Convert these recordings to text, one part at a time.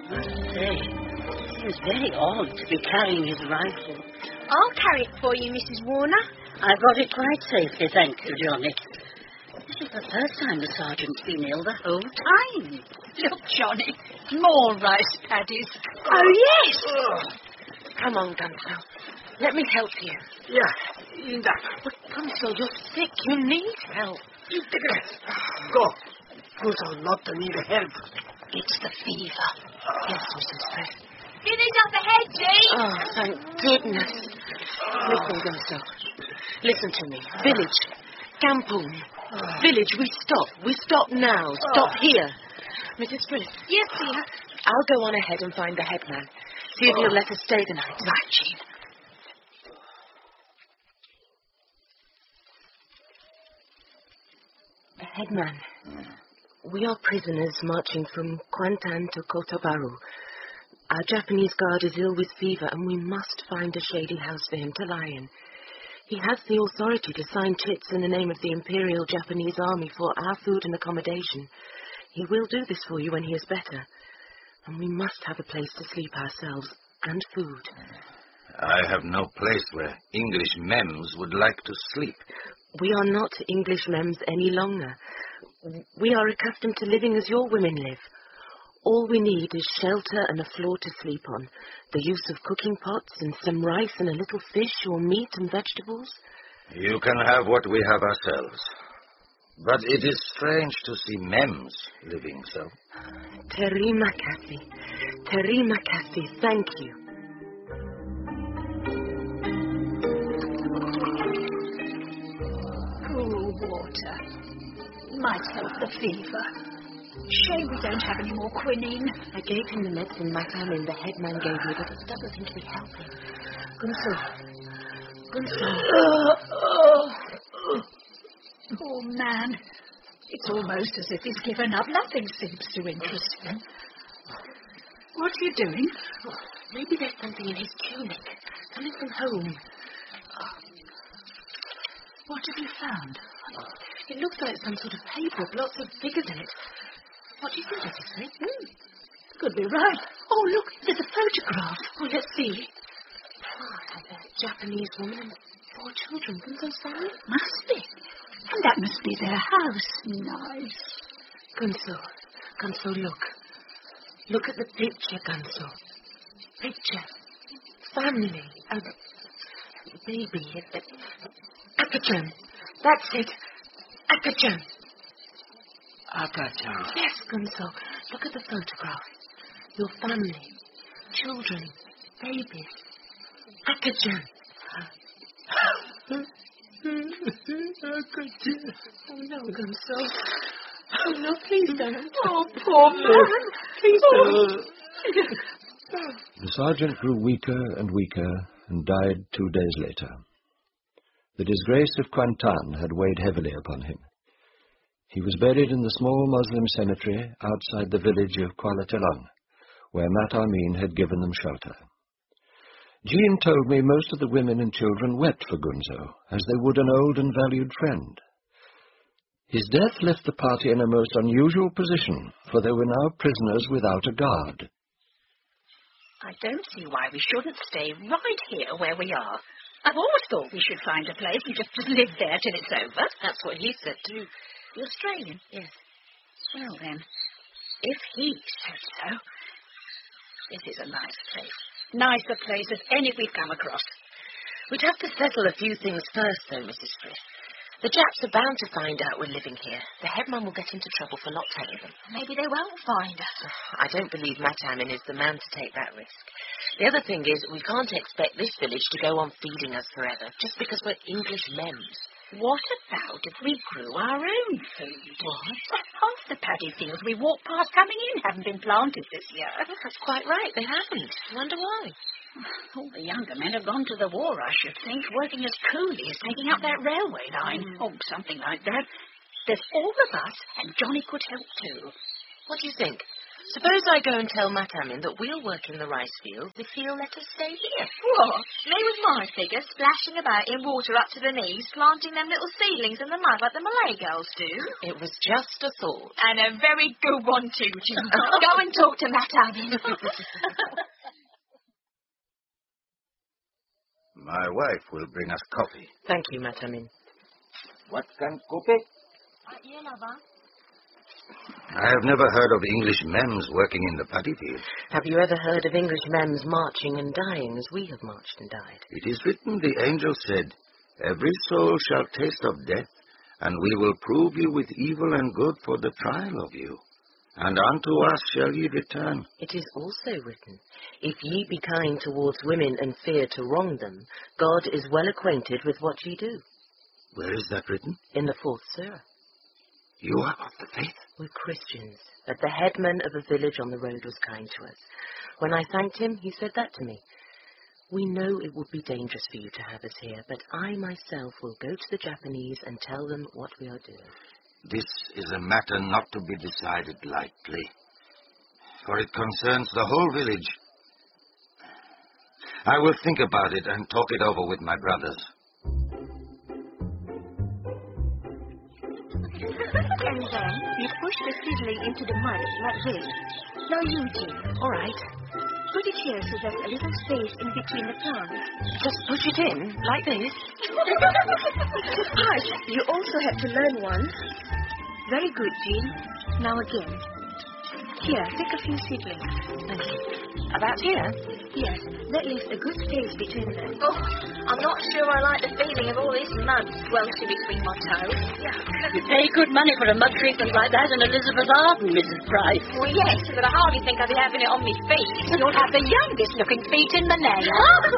must say, it seems very odd to be carrying his rifle. I'll carry it for you, Mrs. Warner. I've got it quite safely, thank you, Johnny. This is the first time the sergeant's been ill the whole time. Look, Johnny, more rice paddies. Oh, yes. Come on, Gunsel. Let me help you. Yeah, in that. But, Gunsel, you're sick. You need help. You take it. Go. Gunsel not to need help. It's the fever. Yes, Mrs. Frith. Finish up ahead, Jane. Oh, thank goodness. Listen, Gunsel. Listen to me. Village. Kampoon. Village, we stop. We stop now. Stop here. Mrs. Frith. Yes, dear. I'll go on ahead and find the headman. See if he'll let us stay the night. Right, Jean. Headman, we are prisoners marching from Kwantan to Kotobaru. Our Japanese guard is ill with fever, and we must find a shady house for him to lie in. He has the authority to sign chits in the name of the Imperial Japanese Army for our food and accommodation. He will do this for you when he is better. And we must have a place to sleep ourselves, and food. I have no place where English mems would like to sleep. We are not English mems any longer. We are accustomed to living as your women live. All we need is shelter and a floor to sleep on, the use of cooking pots and some rice and a little fish or meat and vegetables. You can have what we have ourselves. But it is strange to see mems living so. Terima kasih. Terima kasih. Thank you. Cool water. Might help the fever. Shame we don't have any more quinine. I gave him the medicine Matamin the headman gave me, but it doesn't seem to be helping. Gunsel. Poor man. It's almost as if he's given up. Nothing seems to interest him. What are you doing? Oh, maybe there's something in his tunic. Coming from home. What have you found? It looks like some sort of paper, lots of figures in it. What do you think, Mrs. Frith? Could be right. Oh, look, there's a photograph. Oh, let's see. Oh, a Japanese woman and 4 children. Gunso's family? Must be. And that must be their house. Nice. Gunso, look. Look at the picture, Gunso. Picture. Family. A baby. Akachan. That's it. Akachan. Akachan. Yes, Gunso. Look at the photograph. Your family. Children. Babies. Akachan. Akachan. Oh, no, Gunso. Oh, no, please don't. Oh, poor man. Please don't. The sergeant grew weaker and weaker and died 2 days later. The disgrace of Kwantan had weighed heavily upon him. He was buried in the small Muslim cemetery outside the village of Kuala Telong, where Mat Amin had given them shelter. Jean told me most of the women and children wept for Gunso, as they would an old and valued friend. His death left the party in a most unusual position, for they were now prisoners without a guard. I don't see why we shouldn't stay right here where we are. I've always thought we should find a place and just live there till it's over. That's what he said, too. The Australian? Yes. Well, then, if he says so, this is a nice place. Nicer place than any we've come across. We'd have to settle a few things first, though, Mrs. Frith. The Japs are bound to find out we're living here. The headman will get into trouble for not telling them. Maybe they won't find us. I don't believe Matamin is the man to take that risk. The other thing is, we can't expect this village to go on feeding us forever, just because we're English mems. What about if we grew our own food? What? Half the paddy fields we walk past coming in haven't been planted this year. Yes, that's quite right. They haven't. I wonder why. All the younger men have gone to the war, I should think, working as coolies, taking up that railway line. Oh, something like that. There's all of us, and Johnny could help too. What do you think? Suppose I go and tell Matamin that we'll work in the rice fields if he'll let us stay here. What? Me with my figure splashing about in water up to the knees, planting them little seedlings in the mud like the Malay girls do? It was just a thought. And a very good one too, Jim. Go and talk to Matamin. My wife will bring us coffee. Thank you, Matamin. What can kopi? Yeah, lover. I have never heard of English mems working in the paddy field. Have you ever heard of English mems marching and dying as we have marched and died? It is written, the angel said, every soul shall taste of death, and we will prove you with evil and good for the trial of you. And unto us shall ye return. It is also written, if ye be kind towards women and fear to wrong them, God is well acquainted with what ye do. Where is that written? In the 4th surah. You are of the faith? We're Christians, but the headman of a village on the road was kind to us. When I thanked him, he said that to me. We know it would be dangerous for you to have us here, but I myself will go to the Japanese and tell them what we are doing. This is a matter not to be decided lightly, for it concerns the whole village. I will think about it and talk it over with my brothers. And then you push the seedling into the mud like this. Now you, Jim. All right. Put it here so there's a little space in between the plants. Just push it in, like this. Hush, you also have to learn one. Very good, Jean. Now again. Here, take a few seedlings. Thank you. About here? Yes, that leaves a good space between them. Oh, I'm not sure I like the feeling of all this mud squelching between my toes. You pay good money for a mud treatment like that in Elizabeth Arden, Mrs. Price. Well, yes, but I hardly think I'll be having it on my feet. You'll have the youngest looking feet in Malaya.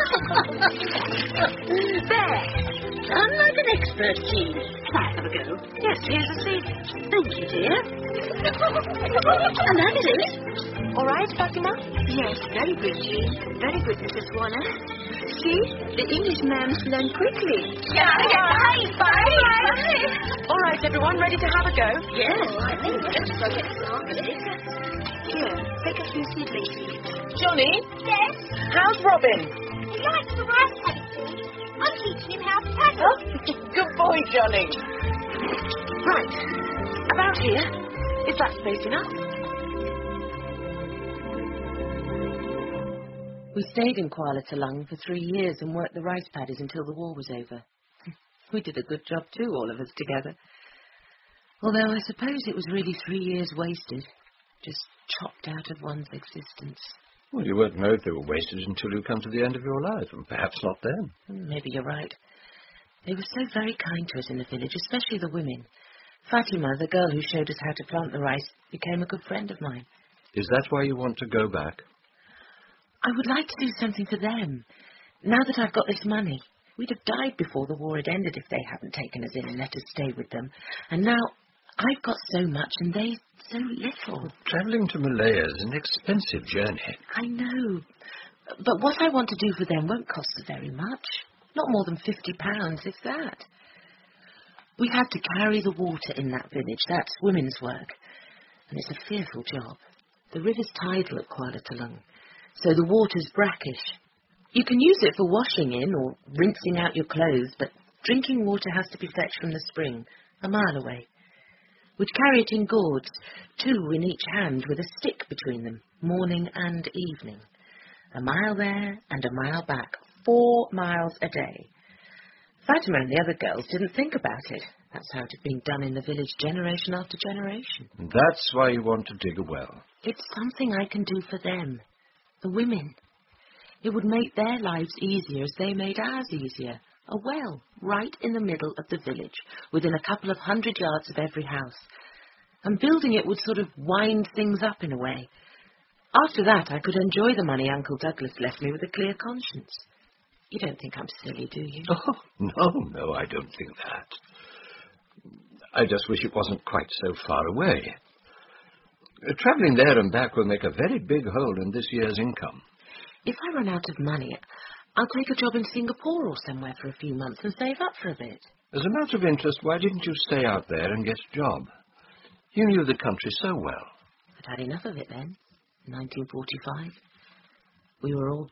There. Done like an expert, Jean. Can I have a go? Yes, here's a seed. Thank you, dear. And that is it. All right, Fatima? Yes, very good, Jean. Very good, Mrs. Warner. See, the English ma'ams learn quickly. All right, everyone, ready to have a go? Yes. I think we'll just go get started. Here, take a few seedlings. Johnny? Yes? How's Robin? He likes the rice paddy. I'm teaching him how to paddle. Good boy, Johnny. Right. About here. Is that space enough? We stayed in Kuala Talang for 3 years and worked the rice paddies until the war was over. We did a good job too, all of us together. Although I suppose it was really 3 years wasted, just chopped out of one's existence. Well, you won't know if they were wasted until you come to the end of your life, and perhaps not then. Maybe you're right. They were so very kind to us in the village, especially the women. Fatima, the girl who showed us how to plant the rice, became a good friend of mine. Is that why you want to go back? I would like to do something for them. Now that I've got this money, we'd have died before the war had ended if they hadn't taken us in and let us stay with them. And now I've got so much and they so little. Travelling to Malaya is an expensive journey. I know. But what I want to do for them won't cost very much. Not more than £50, if that. We have to carry the water in that village. That's women's work. And it's a fearful job. The river's tidal at Kuala Talang, so the water's brackish. You can use it for washing in or rinsing out your clothes, but drinking water has to be fetched from the spring, a mile away. We'd carry it in gourds, 2 in each hand with a stick between them, morning and evening. A mile there and a mile back, 4 miles a day. Fatima and the other girls didn't think about it. That's how it had been done in the village generation after generation. That's why you want to dig a well. It's something I can do for them, the women. It would make their lives easier as they made ours easier. A well, right in the middle of the village, within a couple of 100 yards of every house. And building it would sort of wind things up in a way. After that, I could enjoy the money Uncle Douglas left me with a clear conscience. You don't think I'm silly, do you? Oh, no, I don't think that. I just wish it wasn't quite so far away. Travelling there and back will make a very big hole in this year's income. If I run out of money, I'll take a job in Singapore or somewhere for a few months and save up for a bit. As a matter of interest, why didn't you stay out there and get a job? You knew the country so well. I'd had enough of it then, in 1945. We were all